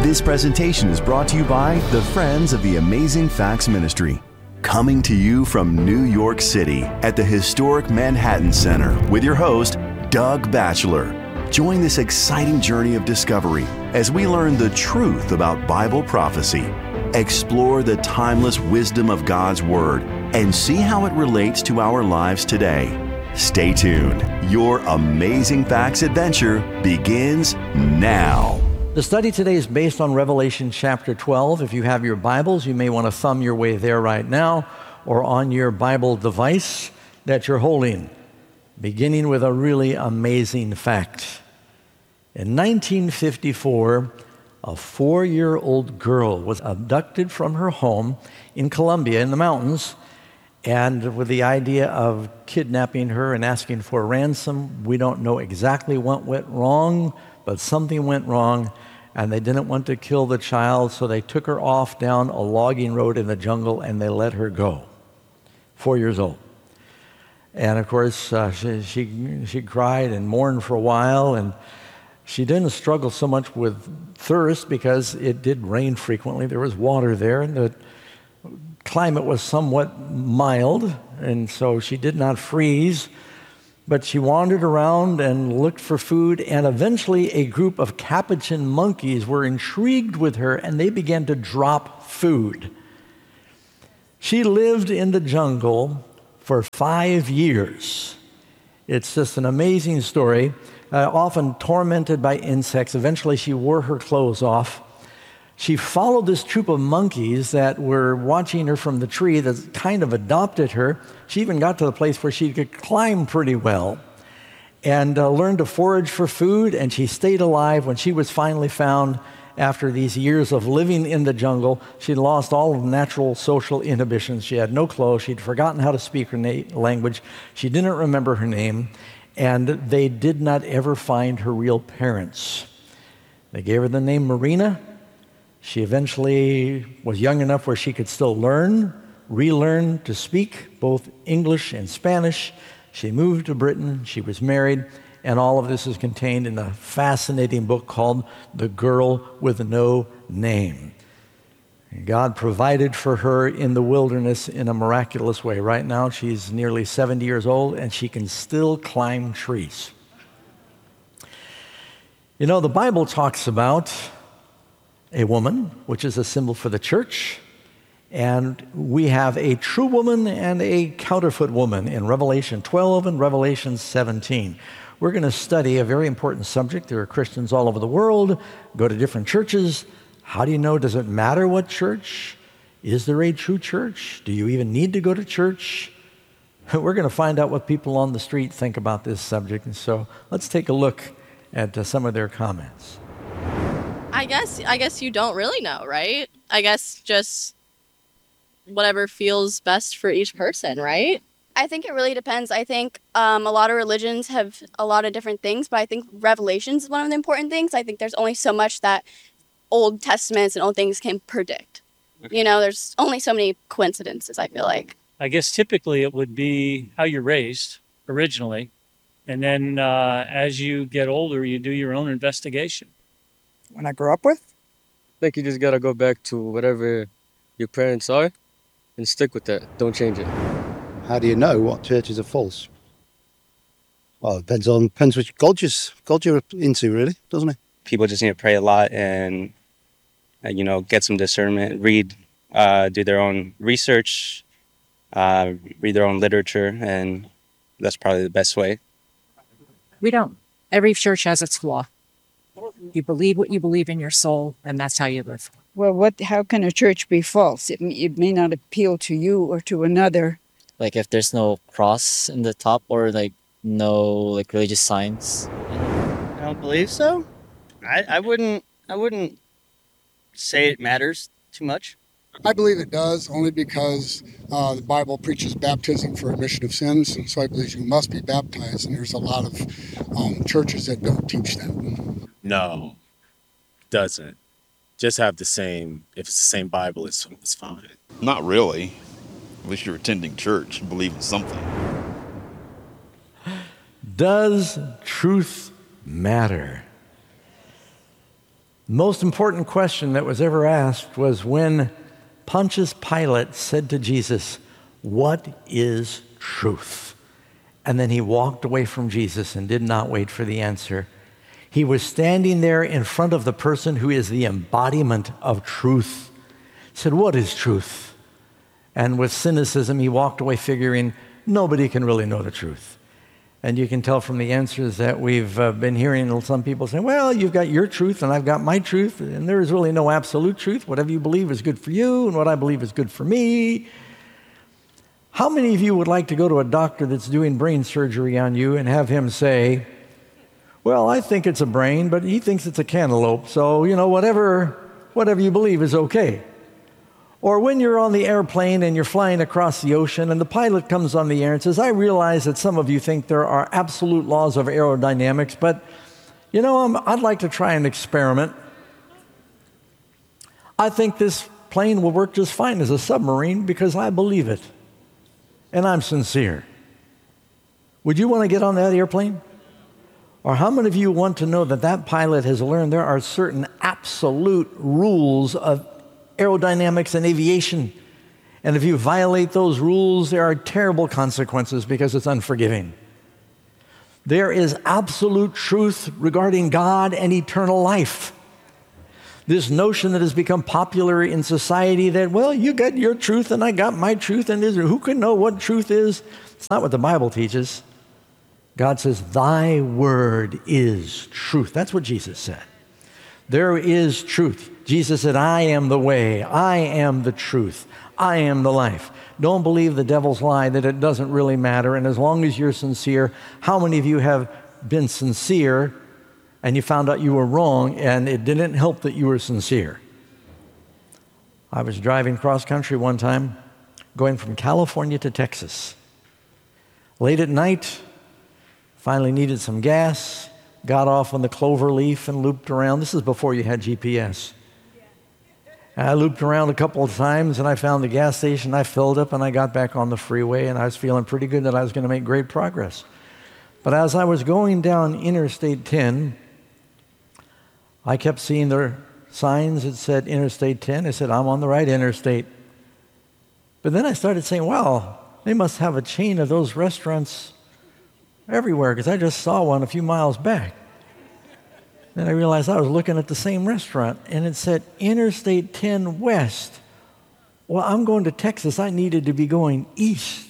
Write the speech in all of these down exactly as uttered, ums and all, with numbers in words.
This presentation is brought to you by the Friends of the Amazing Facts Ministry. Coming to you from New York City at the historic Manhattan Center with your host, Doug Batchelor. Join this exciting journey of discovery as we learn the truth about Bible prophecy, explore the timeless wisdom of God's Word, and see how it relates to our lives today. Stay tuned. Your Amazing Facts adventure begins now. The study today is based on Revelation chapter twelve. If you have your Bibles, you may want to thumb your way there right now or on your Bible device that you're holding, beginning with a really amazing fact. In nineteen fifty-four, a four-year-old girl was abducted from her home in Colombia in the mountains, and with the idea of kidnapping her and asking for a ransom. We don't know exactly what went wrong, but something went wrong, and they didn't want to kill the child, so they took her off down a logging road in the jungle, and they let her go. Four years old. And of course, uh, she, she, she cried and mourned for a while, and she didn't struggle so much with thirst because it did rain frequently. There was water there, and the climate was somewhat mild, and so she did not freeze. But she wandered around and looked for food, and eventually a group of capuchin monkeys were intrigued with her, and they began to drop food. She lived in the jungle for five years. It's just an amazing story. Uh, often tormented by insects, eventually she wore her clothes off. She followed this troop of monkeys that were watching her from the tree that kind of adopted her. She even got to the place where she could climb pretty well and uh, learned to forage for food, and she stayed alive. When she was finally found after these years of living in the jungle, she'd lost all of natural social inhibitions. She had no clothes. She'd forgotten how to speak her na- language. She didn't remember her name, and they did not ever find her real parents. They gave her the name Marina. She eventually was young enough where she could still learn, relearn to speak both English and Spanish. She moved to Britain, she was married, and all of this is contained in a fascinating book called The Girl with No Name. God provided for her in the wilderness in a miraculous way. Right now, she's nearly seventy years old, and she can still climb trees. You know, the Bible talks about a woman, which is a symbol for the church, and we have a true woman and a counterfeit woman in Revelation twelve and Revelation seventeen. We're going to study a very important subject. There are Christians all over the world, go to different churches. How do you know? Does it matter what church? Is there a true church? Do you even need to go to church? We're going to find out what people on the street think about this subject, and so let's take a look at uh, some of their comments. I guess I guess you don't really know, right? I guess just whatever feels best for each person, right? I think it really depends. I think um, a lot of religions have a lot of different things, but I think Revelations is one of the important things. I think there's only so much that Old Testaments and old things can predict. Okay. You know, there's only so many coincidences, I feel like. I guess typically it would be how you're raised originally, and then uh, as you get older, you do your own investigation. When I grew up with? I think you just gotta go back to whatever your parents are and stick with that. Don't change it. How do you know what churches are false? Well, it depends on depends which God you're, God you're into, really, doesn't it? People just need to pray a lot and, uh, you know, get some discernment, read, uh, do their own research, uh, read their own literature, and that's probably the best way. We don't. Every church has its flaw. You believe what you believe in your soul, and that's how you live. Well, what? How can a church be false? It, it may not appeal to you or to another. Like if there's no cross in the top or like no like religious signs. I don't believe so. I, I wouldn't. I wouldn't say it matters too much. I believe it does, only because uh, the Bible preaches baptism for remission of sins, so I believe you must be baptized, and there's a lot of um, churches that don't teach that. No, doesn't. Just have the same, if it's the same Bible, it's, it's fine. Not really. At least you're attending church and believe in something. Does truth matter? Most important question that was ever asked was when Pontius Pilate said to Jesus, "What is truth?" And then he walked away from Jesus and did not wait for the answer. He was standing there in front of the person who is the embodiment of truth. He said, "What is truth?" And with cynicism, he walked away figuring nobody can really know the truth. And you can tell from the answers that we've uh, been hearing some people say, well, you've got your truth and I've got my truth, and there is really no absolute truth. Whatever you believe is good for you, and what I believe is good for me. How many of you would like to go to a doctor that's doing brain surgery on you and have him say, well, I think it's a brain, but he thinks it's a cantaloupe, so, you know, whatever, whatever you believe is okay. Or when you're on the airplane and you're flying across the ocean and the pilot comes on the air and says, I realize that some of you think there are absolute laws of aerodynamics, but, you know, I'm, I'd like to try an experiment. I think this plane will work just fine as a submarine because I believe it. And I'm sincere. Would you want to get on that airplane? Or how many of you want to know that that pilot has learned there are certain absolute rules of aerodynamics and aviation, and if you violate those rules, there are terrible consequences because it's unforgiving. There is absolute truth regarding God and eternal life. This notion that has become popular in society that, well, you got your truth and I got my truth, and who can know what truth is? It's not what the Bible teaches. God says, thy word is truth. That's what Jesus said. There is truth. Jesus said, I am the way, I am the truth, I am the life. Don't believe the devil's lie that it doesn't really matter, and as long as you're sincere, how many of you have been sincere and you found out you were wrong and it didn't help that you were sincere? I was driving cross country one time, going from California to Texas. Late at night, finally needed some gas, got off on the Cloverleaf and looped around. This is before you had G P S. I looped around a couple of times and I found the gas station. I filled up and I got back on the freeway, and I was feeling pretty good that I was going to make great progress. But as I was going down Interstate ten, I kept seeing the signs that said Interstate ten. I said, I'm on the right interstate. But then I started saying, wow, they must have a chain of those restaurants everywhere, because I just saw one a few miles back. Then I realized I was looking at the same restaurant, and it said Interstate ten West. Well, I'm going to Texas. I needed to be going east.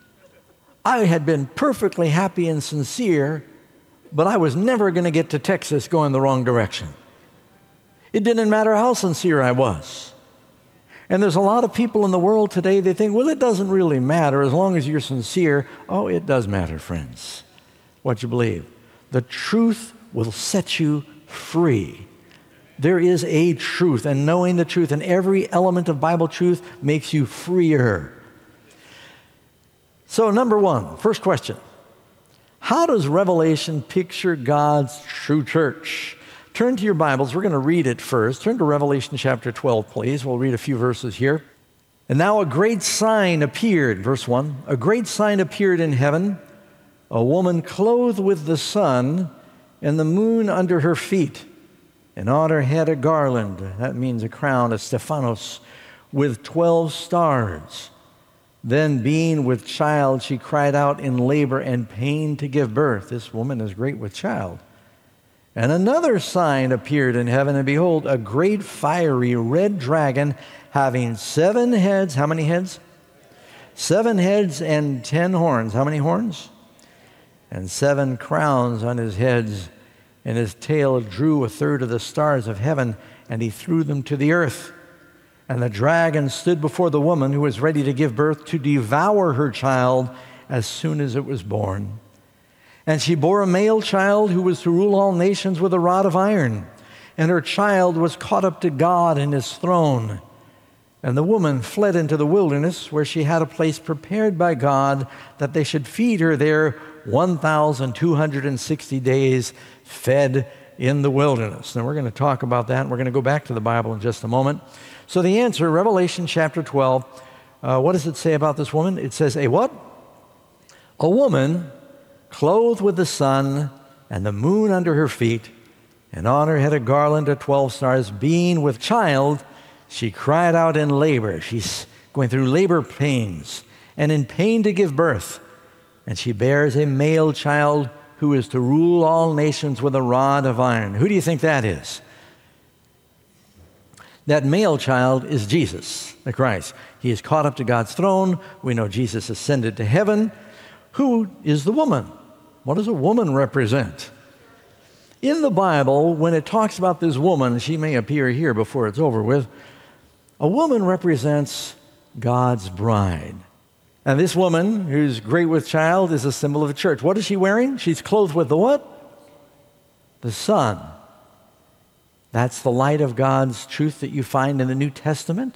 I had been perfectly happy and sincere, but I was never going to get to Texas going the wrong direction. It didn't matter how sincere I was. And there's a lot of people in the world today, they think, well, it doesn't really matter as long as you're sincere. Oh, it does matter, friends, what you believe. The truth will set you free. There is a truth, and knowing the truth and every element of Bible truth makes you freer. So, number one, first question. How does Revelation picture God's true church? Turn to your Bibles. We're going to read it first. Turn to Revelation chapter twelve, please. We'll read a few verses here. And now a great sign appeared, verse one. A great sign appeared in heaven, a woman clothed with the sun and the moon under her feet, and on her head a garland, that means a crown, a Stephanos, with twelve stars. Then, being with child, she cried out in labor and pain to give birth. This woman is great with child. And another sign appeared in heaven, and behold, a great fiery red dragon having seven heads. How many heads? Seven heads and ten horns. How many horns? And seven crowns on his heads, and his tail drew a third of the stars of heaven, and he threw them to the earth. And the dragon stood before the woman who was ready to give birth to devour her child as soon as it was born. And she bore a male child who was to rule all nations with a rod of iron. And her child was caught up to God and his throne. And the woman fled into the wilderness, where she had a place prepared by God that they should feed her there one thousand two hundred sixty days, fed in the wilderness. Now we're going to talk about that, and we're going to go back to the Bible in just a moment. So the answer, Revelation chapter twelve, uh, what does it say about this woman? It says, a what? A woman clothed with the sun and the moon under her feet, and on her head a garland of twelve stars. Being with child, she cried out in labor. She's going through labor pains and in pain to give birth. And she bears a male child who is to rule all nations with a rod of iron. Who do you think that is? That male child is Jesus, the Christ. He is caught up to God's throne. We know Jesus ascended to heaven. Who is the woman? What does a woman represent? In the Bible, when it talks about this woman, she may appear here before it's over with, a woman represents God's bride. And this woman, who's great with child, is a symbol of the church. What is she wearing? She's clothed with the what? The sun. That's the light of God's truth that you find in the New Testament.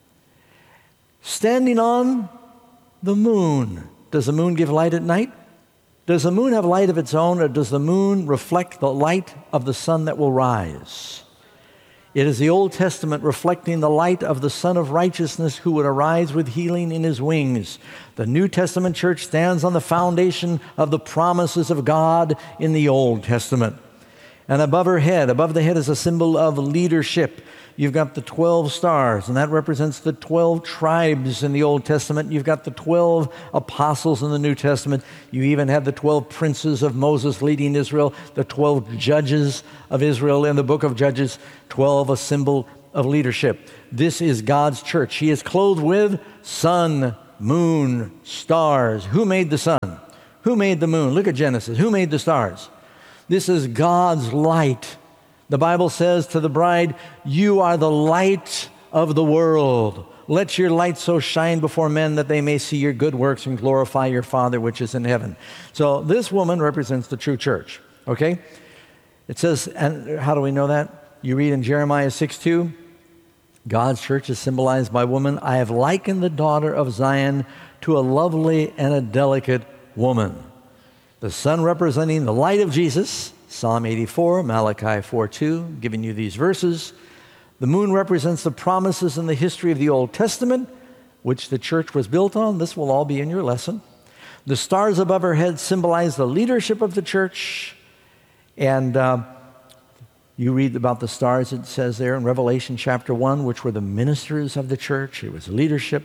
Standing on the moon. Does the moon give light at night? Does the moon have light of its own, or does the moon reflect the light of the sun that will rise? It is the Old Testament reflecting the light of the Son of Righteousness who would arise with healing in his wings. The New Testament church stands on the foundation of the promises of God in the Old Testament. And above her head, above the head is a symbol of leadership. You've got the twelve stars, and that represents the twelve tribes in the Old Testament. You've got the twelve apostles in the New Testament. You even have the twelve princes of Moses leading Israel, the twelve judges of Israel in the book of Judges, twelve, a symbol of leadership. This is God's church. He is clothed with sun, moon, stars. Who made the sun? Who made the moon? Look at Genesis. Who made the stars? This is God's light. The Bible says to the bride, you are the light of the world. Let your light so shine before men that they may see your good works and glorify your Father which is in heaven. So this woman represents the true church, okay? It says, and how do we know that? You read in Jeremiah six two, God's church is symbolized by woman. I have likened the daughter of Zion to a lovely and a delicate woman. The sun representing the light of Jesus, Psalm eighty-four, Malachi four two, giving you these verses. The moon represents the promises in the history of the Old Testament, which the church was built on. This will all be in your lesson. The stars above her head symbolize the leadership of the church. And uh, you read about the stars, it says there in Revelation chapter one, which were the ministers of the church. It was leadership.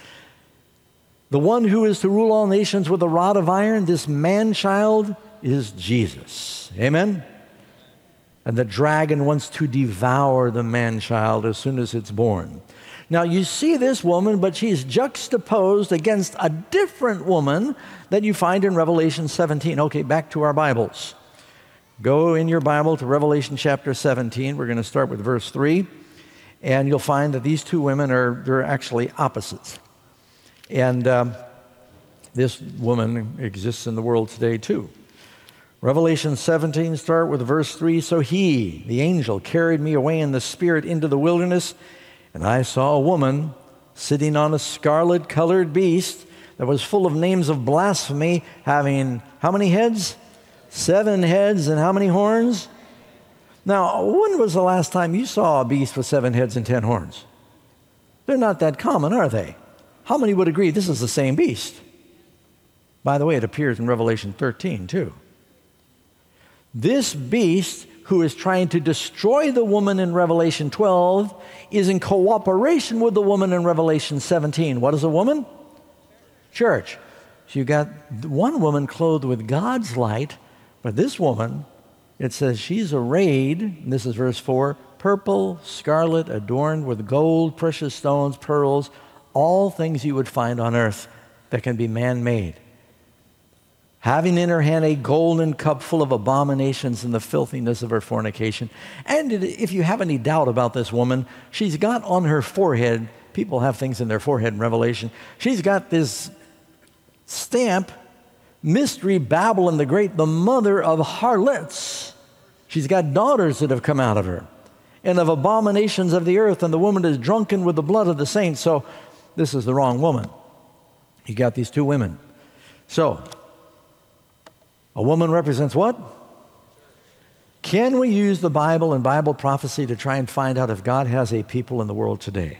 The one who is to rule all nations with a rod of iron, this man-child, is Jesus. Amen? And the dragon wants to devour the man-child as soon as it's born. Now, you see this woman, but she's juxtaposed against a different woman that you find in Revelation seventeen. Okay, back to our Bibles. Go in your Bible to Revelation chapter seventeen. We're going to start with verse three. And you'll find that these two women are they're actually opposites. And um, this woman exists in the world today too. Revelation seventeen, start with verse three. So he, the angel, carried me away in the spirit into the wilderness, and I saw a woman sitting on a scarlet-colored beast that was full of names of blasphemy, having how many heads? Seven heads, and how many horns? Now, when was the last time you saw a beast with seven heads and ten horns? They're not that common, are they? How many would agree this is the same beast? By the way, it appears in Revelation thirteen, too. This beast, who is trying to destroy the woman in Revelation twelve, is in cooperation with the woman in Revelation seventeen. What is a woman? Church. So you've got one woman clothed with God's light, but this woman, it says she's arrayed, and this is verse four, purple, scarlet, adorned with gold, precious stones, pearls, all things you would find on earth that can be man-made. Having in her hand a golden cup full of abominations and the filthiness of her fornication. And if you have any doubt about this woman, she's got on her forehead, people have things in their forehead in Revelation, she's got this stamp, Mystery Babylon the Great, the mother of harlots. She's got daughters that have come out of her, and of abominations of the earth, and the woman is drunken with the blood of the saints. So this is the wrong woman. You got these two women. So, a woman represents what? Can we use the Bible and Bible prophecy to try and find out if God has a people in the world today?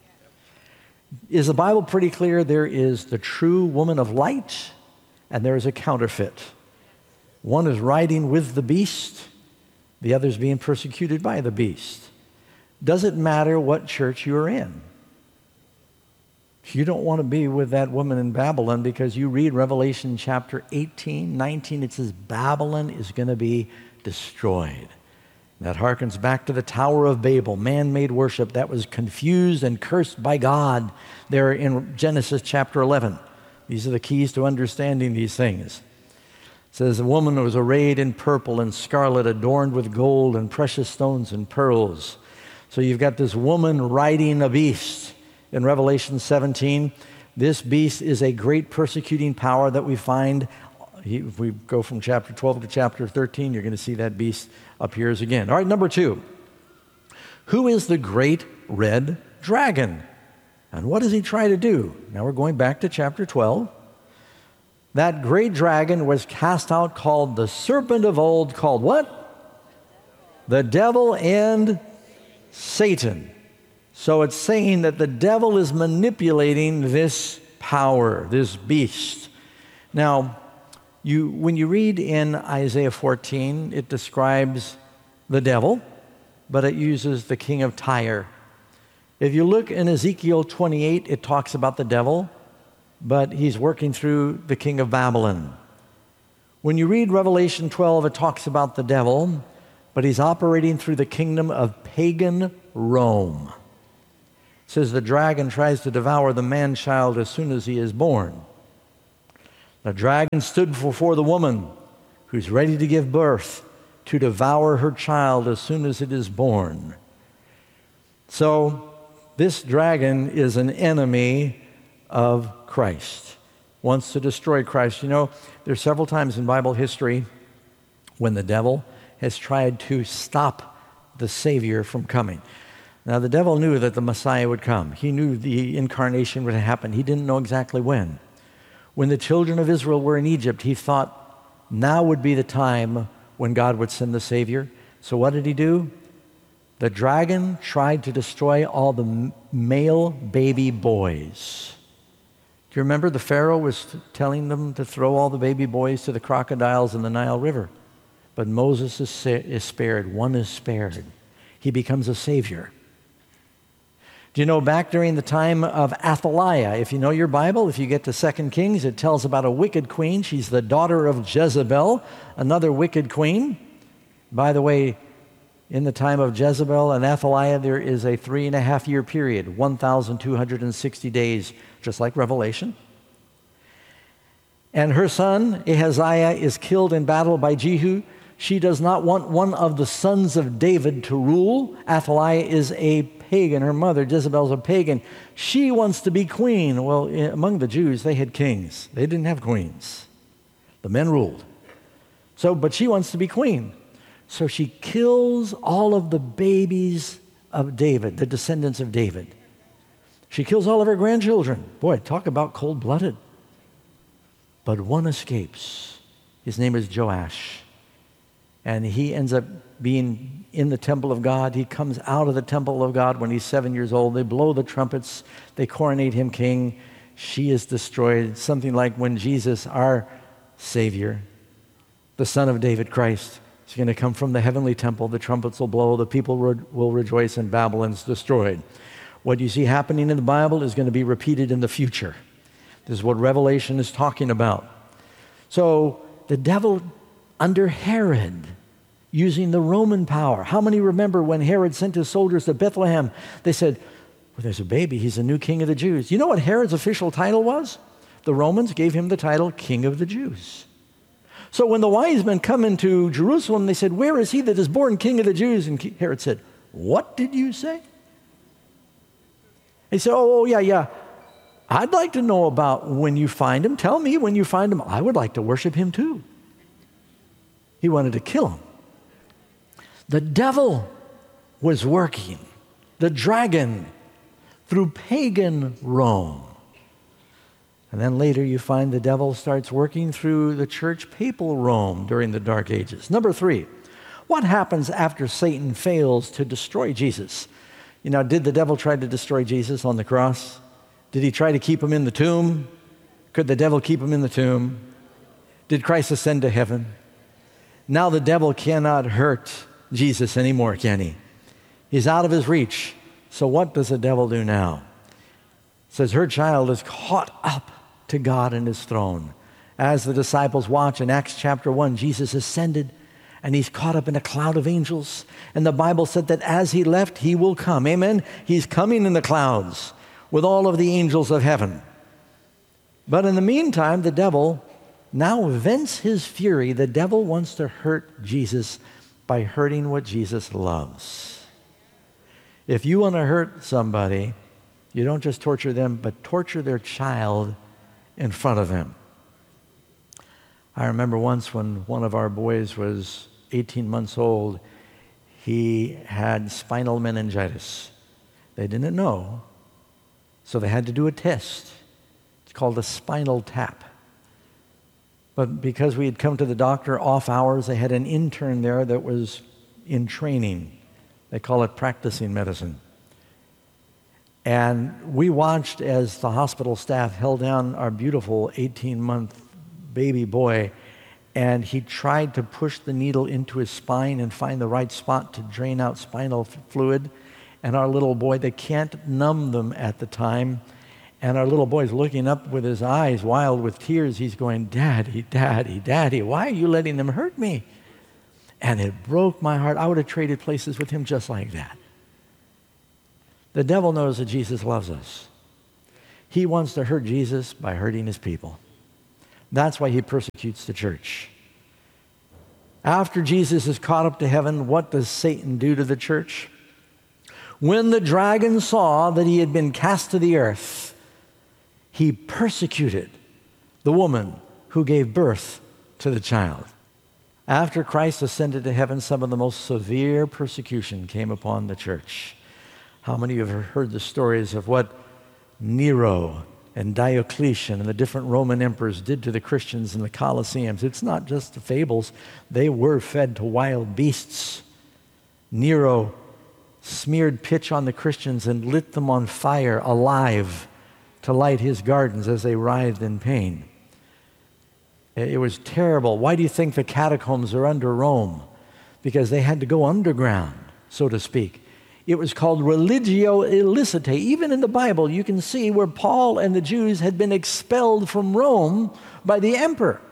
Is the Bible pretty clear? There is the true woman of light, and there is a counterfeit. One is riding with the beast, The other's being persecuted by the beast. Doesn't matter what church you're in. You don't want to be with that woman in Babylon, because you read Revelation chapter eighteen, nineteen, it says Babylon is going to be destroyed. That harkens back to the Tower of Babel, man-made worship that was confused and cursed by God there in Genesis chapter eleven. These are the keys to understanding these things. It says, a woman was arrayed in purple and scarlet, adorned with gold and precious stones and pearls. So you've got this woman riding a beast. In Revelation seventeen, this beast is a great persecuting power that we find. If we go from chapter twelve to chapter thirteen, you're going to see that beast appears again. All right, number two. Who is the great red dragon? And what does he try to do? Now we're going back to chapter twelve. That great dragon was cast out, called the serpent of old, called what? The devil and Satan. So it's saying that the devil is manipulating this power, this beast. Now, you, when you read in Isaiah fourteen, it describes the devil, but it uses the king of Tyre. If you look in Ezekiel twenty-eight, it talks about the devil, but he's working through the king of Babylon. When you read Revelation twelve, it talks about the devil, but he's operating through the kingdom of pagan Rome. It says the dragon tries to devour the man-child as soon as he is born. The dragon stood before the woman who's ready to give birth to devour her child as soon as it is born. So this dragon is an enemy of Christ, wants to destroy Christ. You know, there's several times in Bible history when the devil has tried to stop the Savior from coming. Now, the devil knew that the Messiah would come. He knew the incarnation would happen. He didn't know exactly when. When the children of Israel were in Egypt, he thought now would be the time when God would send the Savior. So what did he do? The dragon tried to destroy all the male baby boys. Do you remember the Pharaoh was telling them to throw all the baby boys to the crocodiles in the Nile River? But Moses is, is spared. One is spared. He becomes a savior. Do you know, back during the time of Athaliah, if you know your Bible, if you get to Second Kings, it tells about a wicked queen. She's the daughter of Jezebel, another wicked queen. By the way, in the time of Jezebel and Athaliah, there is a three and a half year period, one thousand two hundred sixty days, just like Revelation. And her son, Ahaziah, is killed in battle by Jehu. She does not want one of the sons of David to rule. Athaliah is a pagan. Her mother, Jezebel's a pagan. She wants to be queen. Well, among the Jews, they had kings. They didn't have queens. The men ruled. So, but she wants to be queen. So she kills all of the babies of David, the descendants of David. She kills all of her grandchildren. Boy, talk about cold-blooded. But one escapes. His name is Joash. And he ends up being in the temple of God. He comes out of the temple of God when he's seven years old. They blow the trumpets. They coronate him king. She is destroyed. Something like when Jesus, our Savior, the Son of David, Christ, is going to come from the heavenly temple. The trumpets will blow. The people re- will rejoice, and Babylon's destroyed. What you see happening in the Bible is going to be repeated in the future. This is what Revelation is talking about. So the devil under Herod, using the Roman power. How many remember when Herod sent his soldiers to Bethlehem? They said, well, there's a baby. He's the new king of the Jews. You know what Herod's official title was? The Romans gave him the title King of the Jews. So when the wise men come into Jerusalem, they said, where is he that is born King of the Jews? And Herod said, what did you say? He said, oh, yeah, yeah. I'd like to know about when you find him. Tell me when you find him. I would like to worship him too. He wanted to kill him. The devil was working, the dragon, through pagan Rome. And then later you find the devil starts working through the church papal Rome during the Dark Ages. Number three, what happens after Satan fails to destroy Jesus? You know, did the devil try to destroy Jesus on the cross? Did he try to keep him in the tomb? Could the devil keep him in the tomb? Did Christ ascend to heaven? Now the devil cannot hurt Jesus anymore, can he? He's out of his reach. So what does the devil do now? It says her child is caught up to God and his throne. As the disciples watch in Acts chapter one, Jesus ascended and he's caught up in a cloud of angels. And the Bible said that as he left, he will come. Amen? He's coming in the clouds with all of the angels of heaven. But in the meantime, the devil now vents his fury. The devil wants to hurt Jesus by hurting what Jesus loves. If you want to hurt somebody, you don't just torture them, but torture their child in front of them. I remember once when one of our boys was eighteen months old, he had spinal meningitis. They didn't know, so they had to do a test. It's called a spinal tap. But because we had come to the doctor off hours, they had an intern there that was in training. They call it practicing medicine. And we watched as the hospital staff held down our beautiful eighteen-month baby boy, and he tried to push the needle into his spine and find the right spot to drain out spinal f- fluid. And our little boy, they can't numb them at the time. And our little boy's looking up with his eyes wild with tears. He's going, "Daddy, Daddy, Daddy, why are you letting them hurt me?" And it broke my heart. I would have traded places with him just like that. The devil knows that Jesus loves us. He wants to hurt Jesus by hurting his people. That's why he persecutes the church. After Jesus is caught up to heaven, what does Satan do to the church? When the dragon saw that he had been cast to the earth, he persecuted the woman who gave birth to the child. After Christ ascended to heaven, some of the most severe persecution came upon the church. How many of you have heard the stories of what Nero and Diocletian and the different Roman emperors did to the Christians in the Colosseums? It's not just the fables. They were fed to wild beasts. Nero smeared pitch on the Christians and lit them on fire alive to light his gardens as they writhed in pain. It was terrible. Why do you think the catacombs are under Rome? Because they had to go underground, so to speak. It was called religio illicite. Even in the Bible, you can see where Paul and the Jews had been expelled from Rome by the emperor.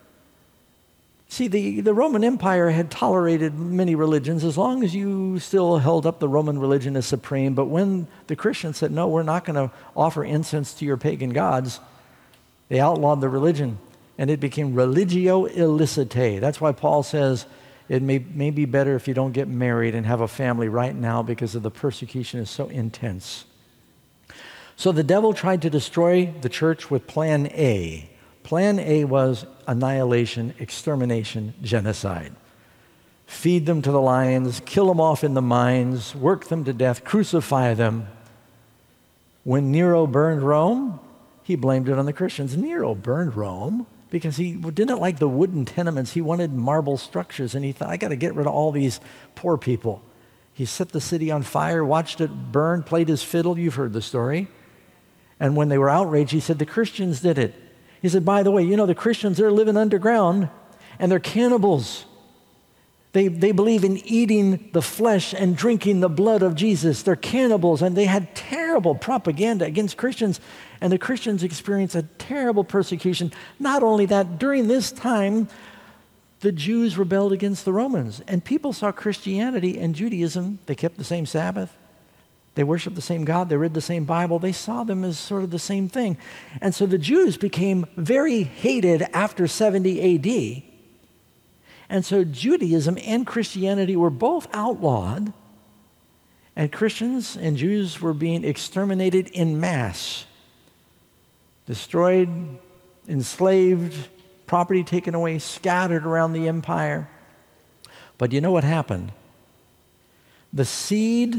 See, the, the Roman Empire had tolerated many religions as long as you still held up the Roman religion as supreme. But when the Christians said, "No, we're not going to offer incense to your pagan gods," they outlawed the religion, and it became religio illicite. That's why Paul says, it may, may be better if you don't get married and have a family right now because of the persecution is so intense. So the devil tried to destroy the church with plan A. Plan A was annihilation, extermination, genocide. Feed them to the lions, kill them off in the mines, work them to death, crucify them. When Nero burned Rome, he blamed it on the Christians. Nero burned Rome because he didn't like the wooden tenements. He wanted marble structures, and he thought, "I got to get rid of all these poor people." He set the city on fire, watched it burn, played his fiddle. You've heard the story. And when they were outraged, he said, "The Christians did it." He said, "By the way, you know, the Christians, they're living underground, and they're cannibals. They, they believe in eating the flesh and drinking the blood of Jesus. They're cannibals." And they had terrible propaganda against Christians. And the Christians experienced a terrible persecution. Not only that, during this time, the Jews rebelled against the Romans. And people saw Christianity and Judaism. They kept the same Sabbath. They worshiped the same God. They read the same Bible. They saw them as sort of the same thing. And so the Jews became very hated after seventy A D. And so Judaism and Christianity were both outlawed. And Christians and Jews were being exterminated en masse. Destroyed, enslaved, property taken away, scattered around the empire. But you know what happened? The seed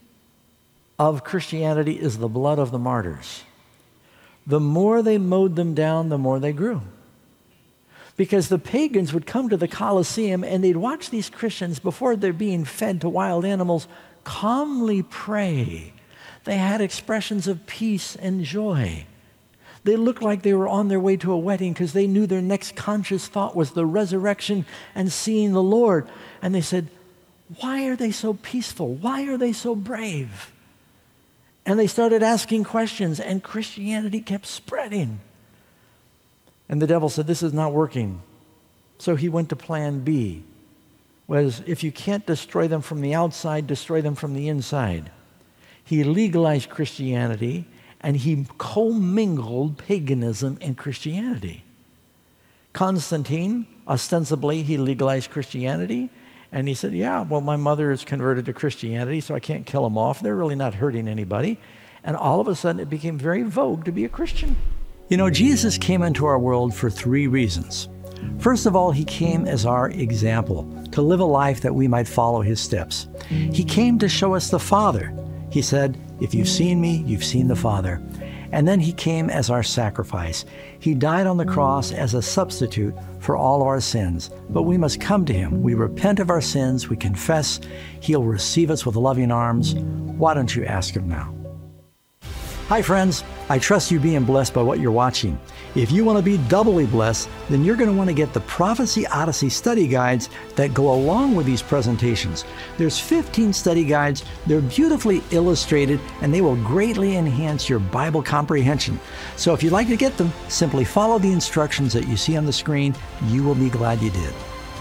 of Christianity is the blood of the martyrs. The more they mowed them down, the more they grew. Because the pagans would come to the Colosseum and they'd watch these Christians before they're being fed to wild animals calmly pray. They had expressions of peace and joy. They looked like they were on their way to a wedding because they knew their next conscious thought was the resurrection and seeing the Lord. And they said, Why are they so peaceful? Why are they so brave? And they started asking questions, and Christianity kept spreading. And the devil said, this is not working. So he went to plan B, was if you can't destroy them from the outside, destroy them from the inside. He legalized Christianity, and he commingled paganism and Christianity. Constantine, ostensibly, he legalized Christianity, and he said, yeah, well, my mother is converted to Christianity, so I can't kill them off. They're really not hurting anybody. And all of a sudden, it became very vogue to be a Christian. You know, Jesus came into our world for three reasons. First of all, he came as our example, to live a life that we might follow his steps. He came to show us the Father. He said, if you've seen me, you've seen the Father. And then he came as our sacrifice. He died on the cross as a substitute for all of our sins. But we must come to him. We repent of our sins. We confess. He'll receive us with loving arms. Why don't you ask him now? Hi, friends. I trust you being blessed by what you're watching. If you want to be doubly blessed, then you're going to want to get the Prophecy Odyssey study guides that go along with these presentations. There's fifteen study guides. They're beautifully illustrated, and they will greatly enhance your Bible comprehension. So if you'd like to get them, simply follow the instructions that you see on the screen. You will be glad you did.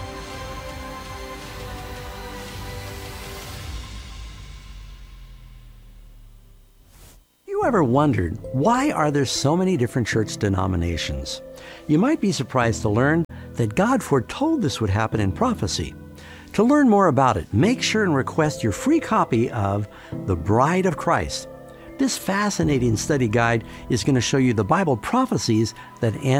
You ever wondered, why are there so many different church denominations? You might be surprised to learn that God foretold this would happen in prophecy. To learn more about it, make sure and request your free copy of The Bride of Christ. This fascinating study guide is going to show you the Bible prophecies that